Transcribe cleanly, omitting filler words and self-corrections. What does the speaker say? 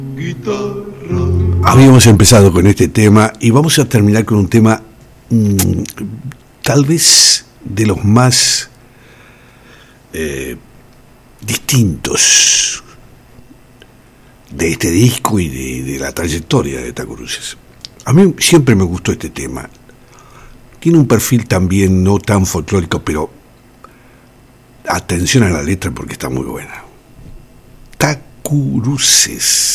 Habíamos empezado con este tema y vamos a terminar con un tema tal vez de los más distintos de este disco y de la trayectoria de Taco Cruces. A mí siempre me gustó este tema. Tiene un perfil también no tan folclórico, pero atención a la letra porque está muy buena. Tacuruces.